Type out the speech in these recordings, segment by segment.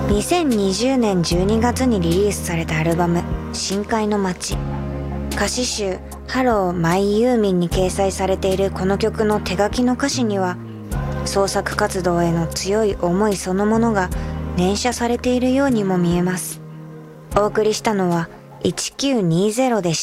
2020年12月にリリースされたアルバム深海の街、歌詞集ハローマイユーミンに掲載されているこの曲の手書きの歌詞には、創作活動への強い思いそのものが念写されているようにも見えます。お送りしたのは1920でした。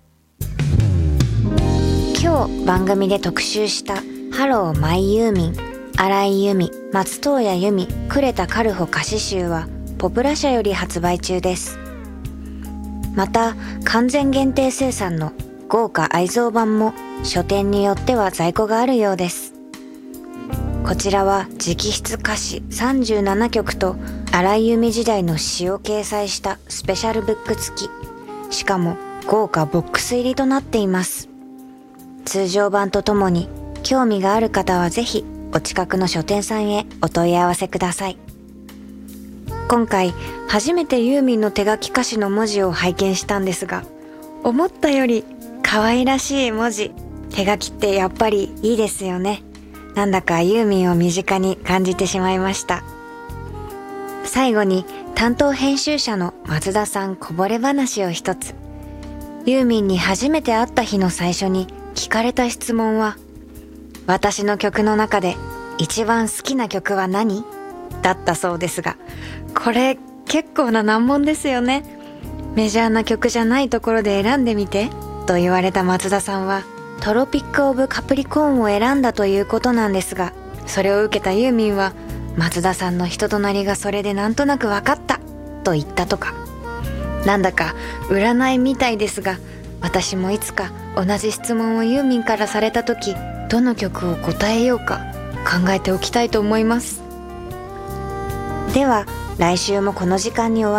今日番組で特集したハローマイユーミン、荒井由実、松任谷由実、呉田軽穂歌詞集はポプラ社より発売中です。また完全限定生産の豪華愛蔵版も書店によっては在庫があるようです。こちらは直筆歌詞37曲と荒井由実時代の詩を掲載したスペシャルブック付き、しかも豪華ボックス入りとなっています。通常版とともに興味がある方はぜひお近くの書店さんへお問い合わせください。今回初めてユーミンの手書き歌詞の文字を拝見したんですが、思ったより可愛らしい文字。手書きってやっぱりいいですよね。なんだかユーミンを身近に感じてしまいました。最後に担当編集者の松田さんこぼれ話を一つ。ユーミンに初めて会った日の最初に聞かれた質問は、私の曲の中で一番好きな曲は何？だったそうですが、これ結構な難問ですよね。メジャーな曲じゃないところで選んでみてと言われた松田さんはトロピック・オブ・カプリコーンを選んだということなんですが、それを受けたユーミンは松田さんの人となりがそれでなんとなく分かったと言ったとか。なんだか占いみたいですが、私もいつか同じ質問をユーミンからされた時、どの曲を答えようか考えておきたいと思います。では来週もこの時間にお会い